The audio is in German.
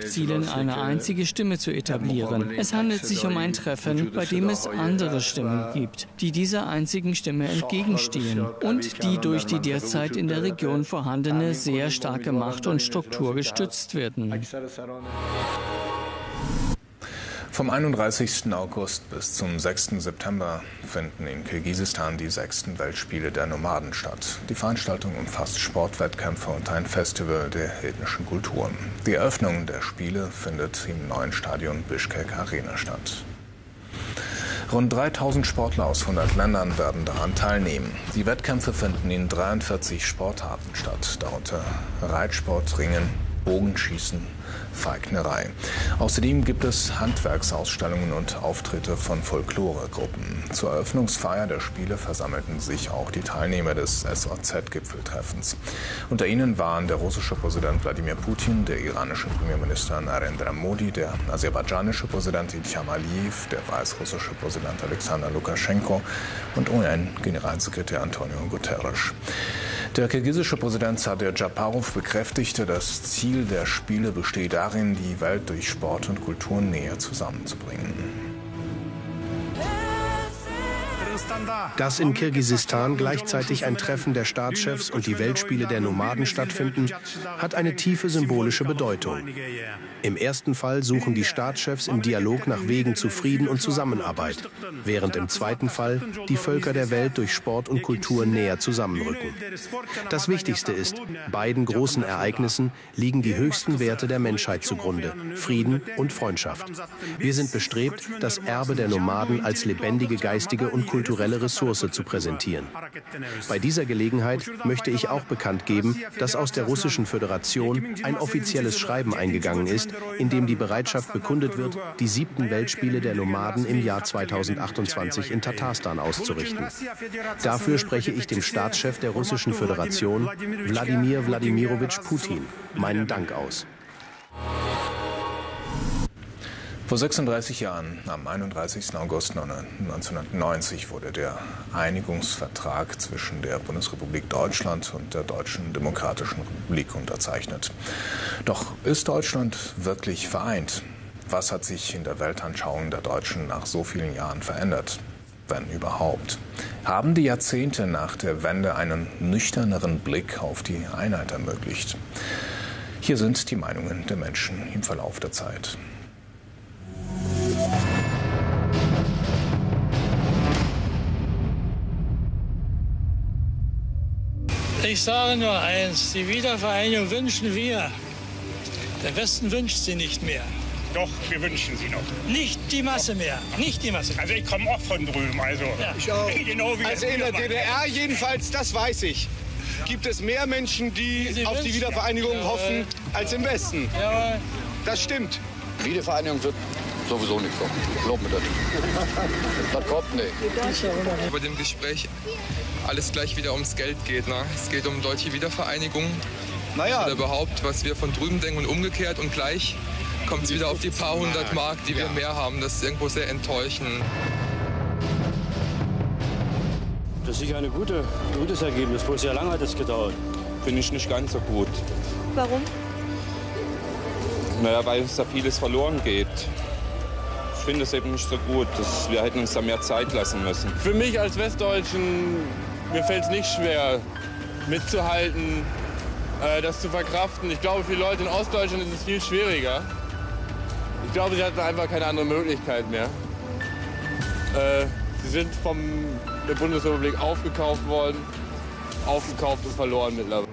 abzielen, eine einzige Stimme zu etablieren. Es handelt sich um ein Treffen, bei dem es andere Stimmen gibt, die dieser einzigen Stimme entgegenstehen und die durch die derzeit in der Region vorhandene sehr starke Macht und Struktur gestützt werden. Vom 31. August bis zum 6. September finden in Kirgisistan die 6. Weltspiele der Nomaden statt. Die Veranstaltung umfasst Sportwettkämpfe und ein Festival der ethnischen Kulturen. Die Eröffnung der Spiele findet im neuen Stadion Bishkek Arena statt. Rund 3000 Sportler aus 100 Ländern werden daran teilnehmen. Die Wettkämpfe finden in 43 Sportarten statt, darunter Reitsport, Ringen, Bogenschießen, Falknerei. Außerdem gibt es Handwerksausstellungen und Auftritte von Folkloregruppen. Zur Eröffnungsfeier der Spiele versammelten sich auch die Teilnehmer des SOZ-Gipfeltreffens. Unter ihnen waren der russische Präsident Wladimir Putin, der iranische Premierminister Narendra Modi, der aserbaidschanische Präsident Ilham Aliyev, der weißrussische Präsident Alexander Lukaschenko und UN-Generalsekretär Antonio Guterres. Der kirgisische Präsident Sadir Japarov bekräftigte, das Ziel der Spiele besteht darin, die Welt durch Sport und Kultur näher zusammenzubringen. Dass in Kirgisistan gleichzeitig ein Treffen der Staatschefs und die Weltspiele der Nomaden stattfinden, hat eine tiefe symbolische Bedeutung. Im ersten Fall suchen die Staatschefs im Dialog nach Wegen zu Frieden und Zusammenarbeit, während im zweiten Fall die Völker der Welt durch Sport und Kultur näher zusammenrücken. Das Wichtigste ist, beiden großen Ereignissen liegen die höchsten Werte der Menschheit zugrunde: Frieden und Freundschaft. Wir sind bestrebt, das Erbe der Nomaden als lebendige geistige und kulturelle Ressource zu präsentieren. Bei dieser Gelegenheit möchte ich auch bekannt geben, dass aus der Russischen Föderation ein offizielles Schreiben eingegangen ist, in dem die Bereitschaft bekundet wird, die 7. Weltspiele der Nomaden im Jahr 2028 in Tatarstan auszurichten. Dafür spreche ich dem Staatschef der Russischen Föderation, Wladimir Wladimirowitsch Putin, meinen Dank aus. Vor 36 Jahren, am 31. August 1990, wurde der Einigungsvertrag zwischen der Bundesrepublik Deutschland und der Deutschen Demokratischen Republik unterzeichnet. Doch ist Deutschland wirklich vereint? Was hat sich in der Weltanschauung der Deutschen nach so vielen Jahren verändert? Wenn überhaupt? Haben die Jahrzehnte nach der Wende einen nüchterneren Blick auf die Einheit ermöglicht? Hier sind die Meinungen der Menschen im Verlauf der Zeit. Ich sage nur eins, die Wiedervereinigung wünschen wir. Der Westen wünscht sie nicht mehr. Doch, wir wünschen sie noch. Nicht die Masse mehr, nicht die Masse. Also ich komme auch von drüben, also ja. Ich auch. Genau wie also in der DDR jedenfalls, das weiß ich, gibt es mehr Menschen, die auf die Wiedervereinigung hoffen, als im Westen. Jawohl. Das stimmt. Wiedervereinigung wird sowieso nicht kommen. Glaub mir das. Das kommt nicht. Bei dem Gespräch alles gleich wieder ums Geld geht. Ne? Es geht um deutsche Wiedervereinigung. Naja. Oder überhaupt, was wir von drüben denken und umgekehrt. Und gleich kommt es wieder auf die paar hundert Mark, die wir mehr haben. Das ist irgendwo sehr enttäuschend. Das ist sicher ein gutes Ergebnis. Bloß sehr lange hat es gedauert. Finde ich nicht ganz so gut. Warum? Naja, weil uns da vieles verloren geht. Ich finde es eben nicht so gut. Wir hätten uns da mehr Zeit lassen müssen. Für mich als Westdeutschen, mir fällt es nicht schwer, mitzuhalten, das zu verkraften. Ich glaube, für die Leute in Ostdeutschland ist es viel schwieriger. Ich glaube, sie hatten einfach keine andere Möglichkeit mehr. Sie sind von der Bundesrepublik aufgekauft worden, aufgekauft und verloren mittlerweile.